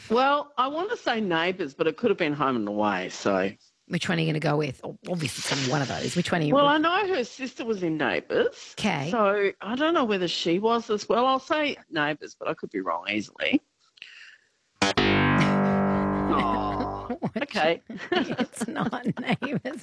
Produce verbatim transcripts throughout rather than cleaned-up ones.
Well, I want to say Neighbours, but it could have been Home and Away. So, Which one are you going to go with? Oh, obviously, it's going to be one of those. Which one are you? well, I know her sister was in Neighbours. Okay. So I don't know whether she was as well. I'll say Neighbours, but I could be wrong easily. Oh, okay. It's not Neighbours.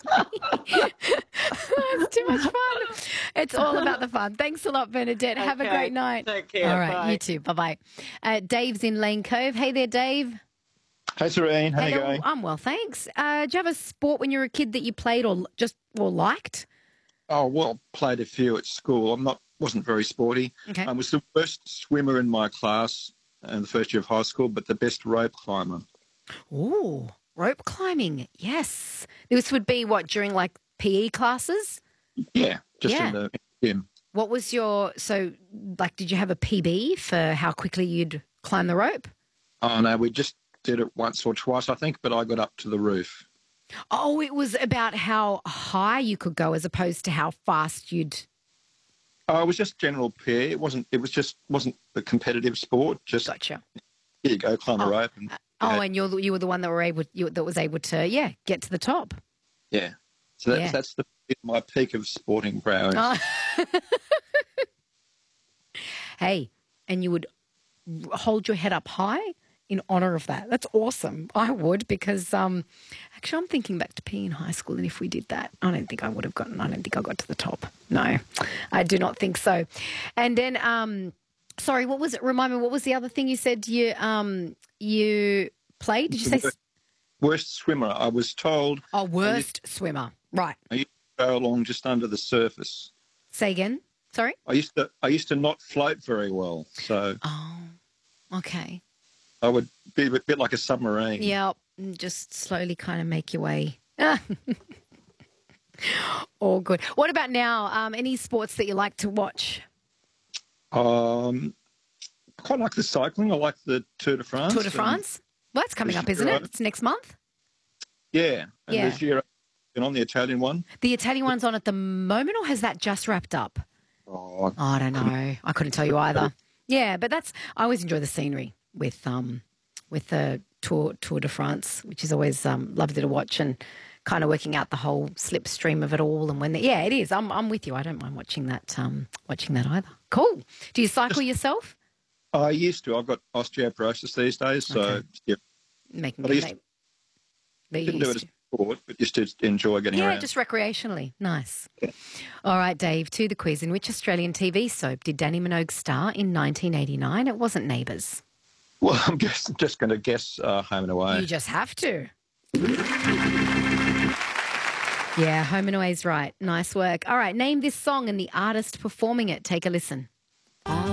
It's too much fun. It's all about the fun. Thanks a lot, Bernadette. Have a Okay. great night. Take care. All right, Bye. you too. Bye-bye. Uh, Dave's in Lane Cove. Hey there, Dave. Hey, Serene. How you Hello. going? I'm well, thanks. Uh, do you have a sport when you were a kid that you played or just or liked? Oh, well, played a few at school. I'm not, wasn't very sporty. Okay. I was the worst swimmer in my class in the first year of high school, but the best rope climber. Ooh, rope climbing. Yes. This would be what, during like P E classes? Yeah, just Yeah. in the gym. What was your, so like, did you have a P B for how quickly you'd climb the rope? Oh, no, we just did it once or twice, I think, but I got up to the roof. Oh, it was about how high you could go as opposed to how fast you'd. Oh, it was just general P E. It wasn't, it was just, wasn't a competitive sport. Just, Gotcha. here you go, climb Oh. a rope. And, Oh, yeah, and you're the- you were the one that were able you, that was able to yeah get to the top. yeah. So that's, Yeah. that's the, my peak of sporting prowess. Oh. Hey, and you would hold your head up high in honour of that. That's awesome. I would because um, actually I'm thinking back to P E in high school, and if we did that, I don't think I would have gotten. I don't think I got to the top. No, I do not think so. And then, um, sorry, what was it? Remind me, what was the other thing you said you um you played? Did you say? Worst, worst swimmer. I was told Oh, worst swimmer. Right. I used to go along just under the surface. Say again. Sorry. I used to I used to not float very well, so Oh, okay. I would be a bit like a submarine. Yeah, just slowly kind of make your way. All good. What about now? Um, any sports that you like to watch? Um, I quite like the cycling. I like the Tour de France. Tour de and- France? Well, that's coming the up, isn't it? Giro. It's next month. Yeah, and Yeah. the Giro and on the Italian one. The Italian one's on at the moment, or has that just wrapped up? Oh, Oh, I don't know. I couldn't tell you either. Yeah, but that's. I always enjoy the scenery with um with the Tour Tour de France, which is always um lovely to watch and kind of working out the whole slipstream of it all. And when the, yeah, it is. I'm I'm with you. I don't mind watching that um watching that either. Cool. Do you cycle yourself? I used to. I've got osteoporosis these days, so Okay. yeah, Making But I used make, but you didn't do it used as to. a sport, but just to enjoy getting Yeah, around. just recreationally. Nice. All right, Dave, to the quiz. In which Australian T V soap did Danny Minogue star in nineteen eighty-nine? It wasn't Neighbours. Well, I'm just just going to guess uh, Home and Away. You just have to. Yeah, Home and Away's right. Nice work. All right, name this song and the artist performing it. Take a listen.